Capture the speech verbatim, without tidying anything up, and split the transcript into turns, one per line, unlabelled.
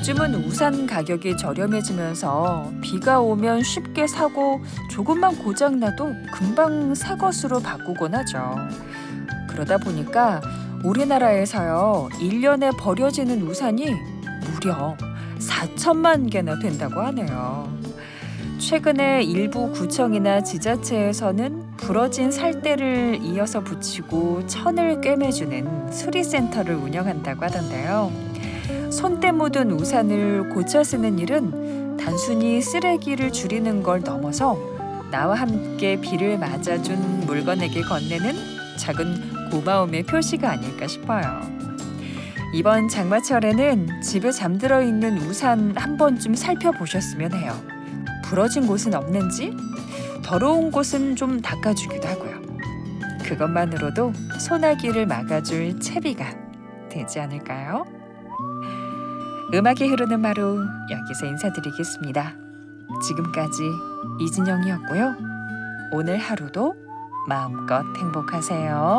요즘은 우산 가격이 저렴해지면서 비가 오면 쉽게 사고 조금만 고장나도 금방 새 것으로 바꾸곤 하죠. 그러다 보니까 우리나라에서요, 일 년에 버려지는 우산이 무려 사천만 개나 된다고 하네요. 최근에 일부 구청이나 지자체에서는 부러진 살대를 이어서 붙이고 천을 꿰매주는 수리센터를 운영한다고 하던데요. 손때 묻은 우산을 고쳐 쓰는 일은 단순히 쓰레기를 줄이는 걸 넘어서 나와 함께 비를 맞아준 물건에게 건네는 작은 고마움의 표시가 아닐까 싶어요. 이번 장마철에는 집에 잠들어 있는 우산 한 번쯤 살펴보셨으면 해요. 부러진 곳은 없는지, 더러운 곳은 좀 닦아주기도 하고요. 그것만으로도 소나기를 막아줄 채비가 되지 않을까요? 음악이 흐르는 마루, 여기서 인사드리겠습니다. 지금까지 이진영이었고요. 오늘 하루도 마음껏 행복하세요.